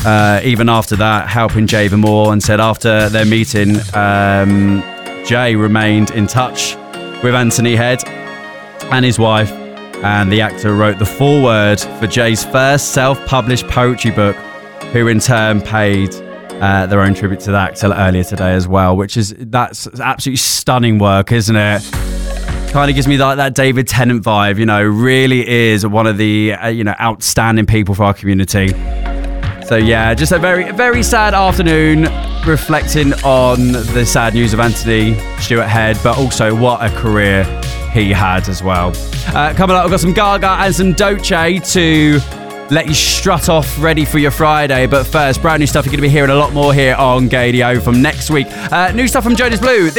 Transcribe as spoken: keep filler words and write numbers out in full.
uh, even after that, helping Jay even more, and said after their meeting, um, Jay remained in touch with Anthony Head and his wife, and the actor wrote the foreword for Jay's first self-published poetry book, who in turn paid uh, their own tribute to the actor earlier today as well, which is, that's absolutely stunning work, isn't it? Kind of gives me like that David Tennant vibe, you know, really is one of the, uh, you know, outstanding people for our community. So yeah, just a very, very sad afternoon reflecting on the sad news of Anthony Stewart Head, but also what a career he had as well. Uh, coming up, we've got some Gaga and some Doce to let you strut off ready for your Friday. But first, brand new stuff. You're going to be hearing a lot more here on Gadio from next week. Uh, new stuff from Jonas Blue.